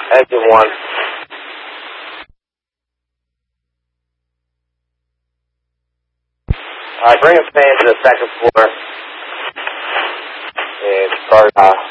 Exit 1. Alright, bring a fan to the second floor. And start